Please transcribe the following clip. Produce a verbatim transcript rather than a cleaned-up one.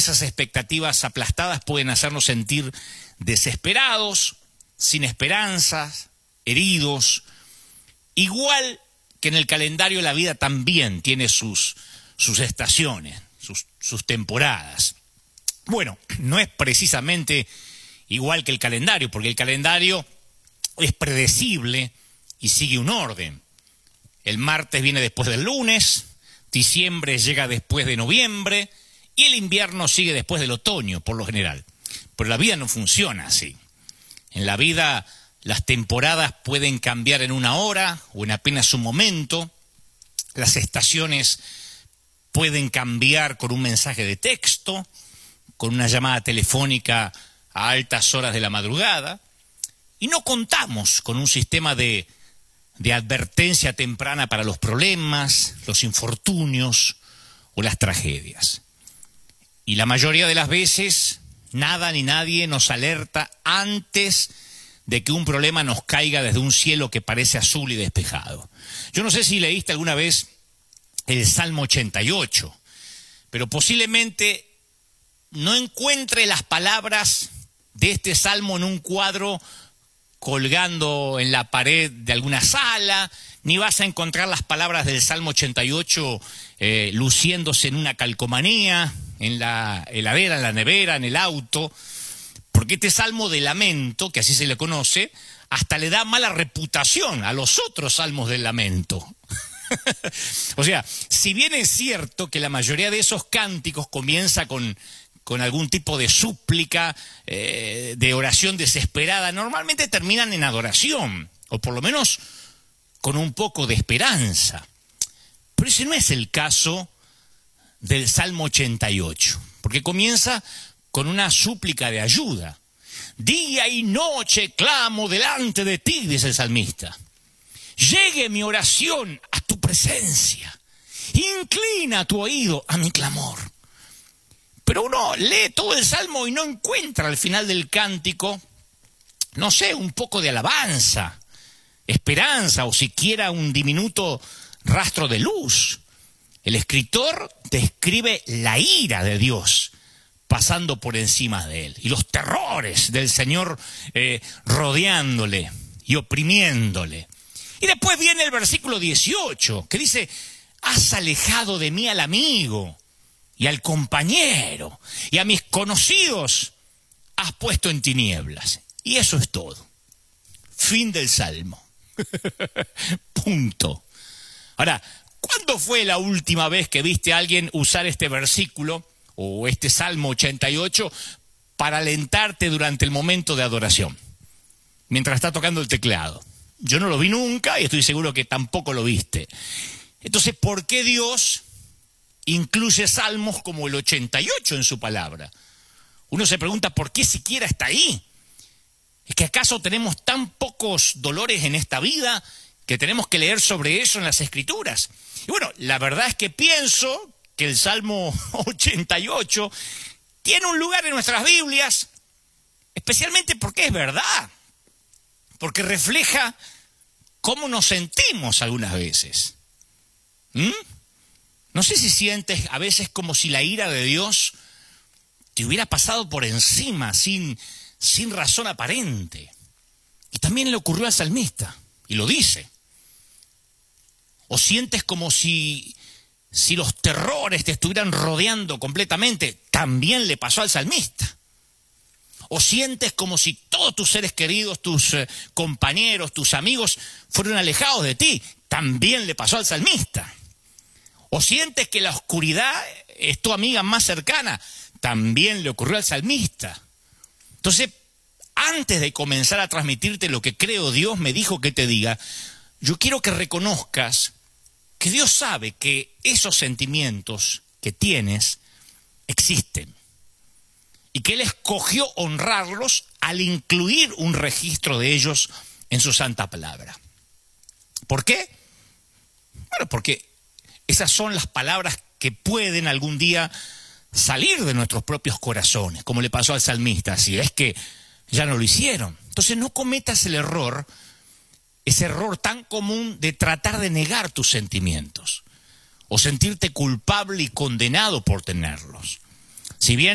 esas expectativas aplastadas pueden hacernos sentir desesperados, sin esperanzas, heridos. Igual que en el calendario la vida también tiene sus, sus estaciones, sus, sus temporadas. Bueno, no es precisamente igual que el calendario, porque el calendario es predecible y sigue un orden. El martes viene después del lunes, diciembre llega después de noviembre y el invierno sigue después del otoño, por lo general. Pero la vida no funciona así. En la vida las temporadas pueden cambiar en una hora o en apenas un momento. Las estaciones pueden cambiar con un mensaje de texto, con una llamada telefónica a altas horas de la madrugada. Y no contamos con un sistema de, de advertencia temprana para los problemas, los infortunios o las tragedias. Y la mayoría de las veces, nada ni nadie nos alerta antes de que un problema nos caiga desde un cielo que parece azul y despejado. Yo no sé si leíste alguna vez el Salmo ochenta y ocho, pero posiblemente no encuentre las palabras de este salmo en un cuadro colgando en la pared de alguna sala, ni vas a encontrar las palabras del Salmo ochenta y ocho eh, luciéndose en una calcomanía, en la heladera, en la nevera, en el auto, porque este salmo de lamento, que así se le conoce, hasta le da mala reputación a los otros salmos del lamento. O sea, si bien es cierto que la mayoría de esos cánticos comienza con, con algún tipo de súplica, eh, de oración desesperada, normalmente terminan en adoración, o por lo menos con un poco de esperanza. Pero ese no es el caso del Salmo ochenta y ocho, porque comienza con una súplica de ayuda. Día y noche clamo delante de ti, dice el salmista. Llegue mi oración a tu presencia. Inclina tu oído a mi clamor. Pero uno lee todo el salmo y no encuentra al final del cántico, no sé, un poco de alabanza, esperanza o siquiera un diminuto rastro de luz. El escritor describe la ira de Dios pasando por encima de él y los terrores del Señor eh, rodeándole y oprimiéndole. Y después viene el versículo dieciocho, que dice, has alejado de mí al amigo y al compañero y a mis conocidos has puesto en tinieblas. Y eso es todo. Fin del salmo. Punto. Ahora, ¿cuándo fue la última vez que viste a alguien usar este versículo o este Salmo ochenta y ocho para alentarte durante el momento de adoración, mientras está tocando el teclado? Yo no lo vi nunca y estoy seguro que tampoco lo viste. Entonces, ¿por qué Dios incluye salmos como el ochenta y ocho en su palabra? Uno se pregunta por qué siquiera está ahí. ¿Es que acaso tenemos tan pocos dolores en esta vida que tenemos que leer sobre eso en las Escrituras? Y bueno, la verdad es que pienso que el Salmo ochenta y ocho tiene un lugar en nuestras Biblias, especialmente porque es verdad, porque refleja cómo nos sentimos algunas veces. ¿Mm? No sé si sientes a veces como si la ira de Dios te hubiera pasado por encima, sin, sin razón aparente. Y también le ocurrió al salmista, y lo dice. O sientes como si, si los terrores te estuvieran rodeando completamente, también le pasó al salmista. O sientes como si todos tus seres queridos, tus eh, compañeros, tus amigos fueron alejados de ti, también le pasó al salmista. O sientes que la oscuridad es tu amiga más cercana, también le ocurrió al salmista. Entonces, antes de comenzar a transmitirte lo que creo Dios me dijo que te diga, yo quiero que reconozcas que Dios sabe que esos sentimientos que tienes existen y que Él escogió honrarlos al incluir un registro de ellos en su santa palabra. ¿Por qué? Bueno, porque esas son las palabras que pueden algún día salir de nuestros propios corazones, como le pasó al salmista, si es que ya no lo hicieron. Entonces no cometas el error, ese error tan común de tratar de negar tus sentimientos o sentirte culpable y condenado por tenerlos. Si bien